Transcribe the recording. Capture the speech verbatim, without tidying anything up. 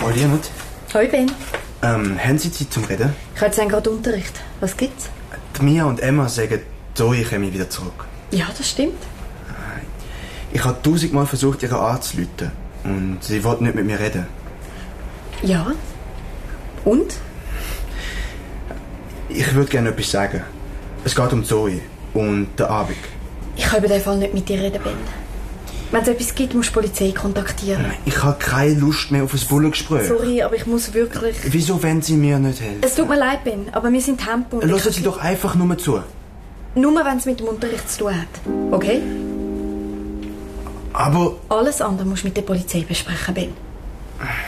Frau Lienert. Hoi Ben. Ähm, haben Sie Zeit zum Reden? Ich habe jetzt gerade Unterricht. Was gibt's? Die Mia und Emma sagen, Zoe komme wieder zurück. Ja, das stimmt. Ich habe tausendmal versucht, ihre anzurufen. Und sie wollte nicht mit mir reden. Ja. Und? Ich würde gerne etwas sagen. Es geht um Zoe und den Abend. Ich kann über den Fall nicht mit dir reden, Ben. Wenn es etwas gibt, musst du die Polizei kontaktieren. Ich habe keine Lust mehr auf ein Bullengespräch. Sorry, aber ich muss wirklich... Wieso wollen Sie mir nicht helfen? Es tut mir leid, Ben, aber wir sind Tempo. Hören Sie doch einfach nur zu. Nur wenn es mit dem Unterricht zu tun hat. Okay? Aber... Alles andere musst du mit der Polizei besprechen, Ben.